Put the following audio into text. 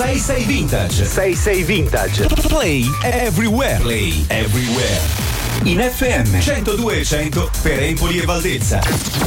66 Vintage. 66 Vintage. Play everywhere. Play everywhere. In FM 102 e 100 per Empoli e Valdelsa.